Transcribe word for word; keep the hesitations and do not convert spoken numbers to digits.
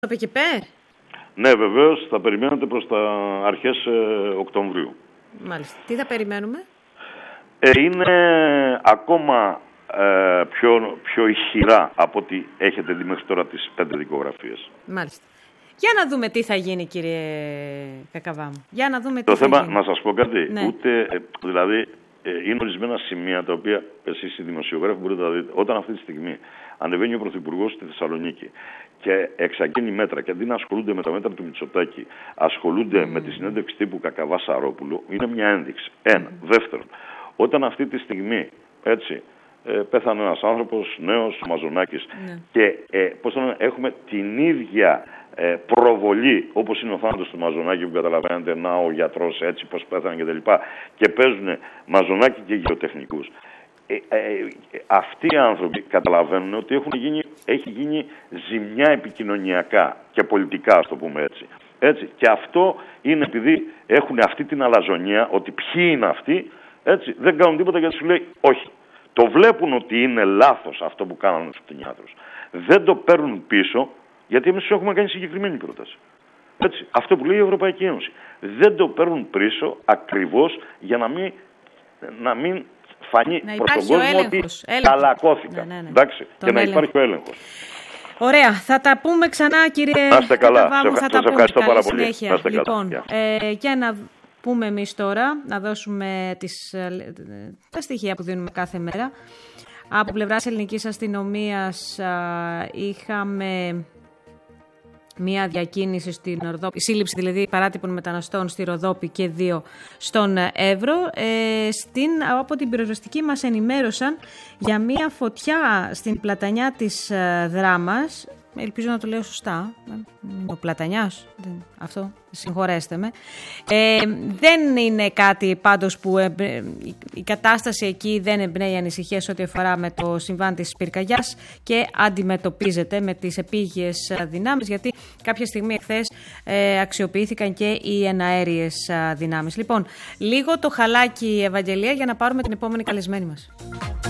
Το ΠΚΠ? Ναι, βεβαίως, θα περιμένετε προς τα αρχές ε, Οκτωβρίου. Μάλιστα. Τι θα περιμένουμε? Ε, είναι ακόμα ε, πιο, πιο ισχυρά από ό,τι έχετε δει μέχρι τώρα τις πέντε δικογραφίες. Μάλιστα. Για να δούμε τι θα γίνει, κύριε Κακαβάμου. Για να δούμε τι Το θα θέμα, γίνει. να σας πω κάτι, Ναι. ούτε, ε, δηλαδή, ε, είναι ορισμένα σημεία τα οποία εσείς οι δημοσιογράφοι μπορείτε να δείτε. Όταν αυτή τη στιγμή ανεβαίνει ο Πρωθυπουργός στη Θεσσαλονίκη και εξαγγέλνει μέτρα και αντί να ασχολούνται με τα μέτρα του Μητσοτάκη, ασχολούνται mm. με τη συνέντευξη τύπου Κακαβά Σαρόπουλου, είναι μια ένδειξη. Ένα. Mm. Δεύτερον, όταν αυτή τη στιγμή, έτσι, ε, πέθανε ένας άνθρωπος, νέος, Μαζονάκης, mm. και ε, πώς θα έχουμε την ίδια ε, προβολή, όπως είναι ο θάνατος του Μαζονάκη που καταλαβαίνετε, να ο γιατρός έτσι, πώς πέθανε κτλ. Και, και παίζουν Μαζονάκη και γεωτεχνικούς. Ε, ε, ε, αυτοί οι άνθρωποι καταλαβαίνουν ότι έχουν γίνει, έχει γίνει ζημιά επικοινωνιακά και πολιτικά, ας το πούμε έτσι. έτσι. Και αυτό είναι επειδή έχουν αυτή την αλαζονία, ότι ποιοι είναι αυτοί, έτσι, δεν κάνουν τίποτα γιατί σου λέει όχι. Το βλέπουν ότι είναι λάθος αυτό που κάνανε στους κτηνιάτρους. Δεν το παίρνουν πίσω, γιατί εμείς τους έχουμε κάνει συγκεκριμένη πρόταση. Έτσι. Αυτό που λέει η Ευρωπαϊκή Ένωση. Δεν το παίρνουν πίσω ακριβώς για να μην, να μην φανεί να προς τον κόσμο ότι καλακώθηκαν. Ναι, ναι, ναι. Εντάξει, και να υπάρχει ο έλεγχος. Ωραία. Θα τα πούμε ξανά, κύριε Κακαβάμου. Θα τα πούμε. Καλή συνέχεια. Λοιπόν, ε, για να πούμε εμείς τώρα, να δώσουμε τις, τα στοιχεία που δίνουμε κάθε μέρα. Από πλευράς ελληνικής αστυνομίας είχαμε μία διακίνηση στην Ροδόπη, σύλληψη δηλαδή παράτυπων μεταναστών στη Ροδόπη και δύο στον Εύρο. Ε, στην, από την πυροσβεστική μας ενημέρωσαν για μία φωτιά στην πλατανιά της Δράμας. Ελπίζω να το λέω σωστά. Ο Πλατανιάς, αυτό, συγχωρέστε με. Ε, δεν είναι κάτι πάντως που ε, η κατάσταση εκεί δεν εμπνέει ανησυχίες ό,τι αφορά με το συμβάν της πυρκαγιάς και αντιμετωπίζεται με τις επίγειες δυνάμεις, γιατί κάποια στιγμή εχθές ε, αξιοποιήθηκαν και οι εναέριες δυνάμεις. Λοιπόν, λίγο το χαλάκι, Ευαγγελία, για να πάρουμε την επόμενη καλεσμένη μας.